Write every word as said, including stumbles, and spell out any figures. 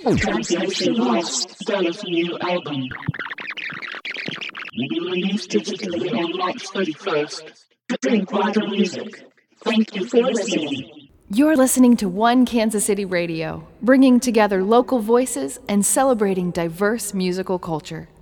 Translation Lost, Stella's new album. Will be released digitally on March thirty-first. Drink wider music. Thank you for listening. You're listening to One Kansas City Radio, bringing together local voices and celebrating diverse musical culture.